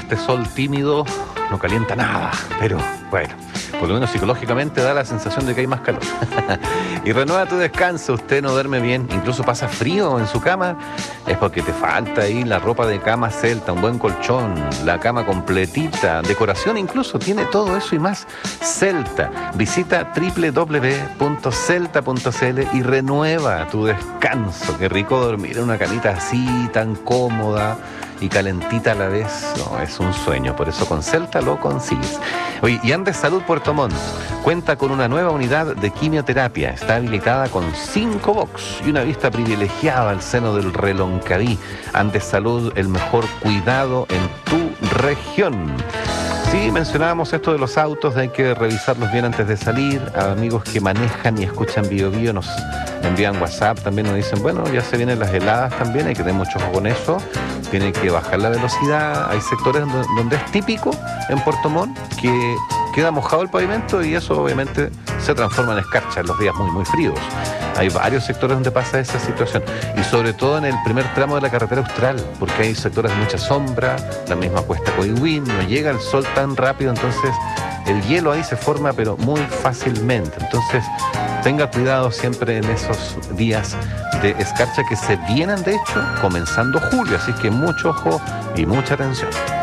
este sol tímido no calienta nada, pero bueno, por lo menos psicológicamente da la sensación de que hay más calor. Y renueva tu descanso. Usted no duerme bien, incluso pasa frío en su cama, es porque te falta ahí la ropa de cama Celta, un buen colchón, la cama completita, decoración incluso, tiene todo eso y más. Celta, visita www.celta.cl y renueva tu descanso. Qué rico dormir en una camita así, tan cómoda y calentita a la vez. No, es un sueño, por eso con Celta lo consigues. Oye, y Andes Salud Puerto Montt cuenta con una nueva unidad de quimioterapia. Está habilitada con 5 box y una vista privilegiada al seno del Reloncaví. Andes Salud, el mejor cuidado en tu región. Sí, mencionábamos esto de los autos, de hay que revisarlos bien antes de salir. A amigos que manejan y escuchan Bio Bio nos envían WhatsApp, también nos dicen, bueno, ya se vienen las heladas también, hay que tener mucho ojo con eso. Tiene que bajar la velocidad. Hay sectores donde es típico en Puerto Montt que queda mojado el pavimento y eso obviamente se transforma en escarcha en los días muy, muy fríos. Hay varios sectores donde pasa esa situación y sobre todo en el primer tramo de la carretera austral, porque hay sectores de mucha sombra, la misma cuesta Coihuín, no llega el sol tan rápido, entonces el hielo ahí se forma pero muy fácilmente. Entonces tenga cuidado siempre en esos días de escarcha que se vienen de hecho comenzando julio, así que mucho ojo y mucha atención.